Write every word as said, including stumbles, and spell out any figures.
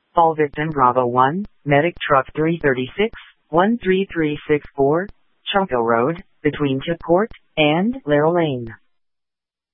All victim Bravo one, medic truck three thirty-six, one three three six four, Chonko Road, between Chip Court and Laurel Lane.